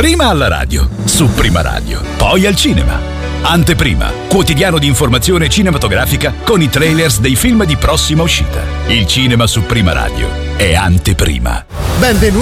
Prima alla radio, su Prima Radio, poi al cinema. Anteprima, quotidiano di informazione cinematografica con i trailers dei film di prossima uscita. Il cinema su Prima Radio è Anteprima. Benvenuti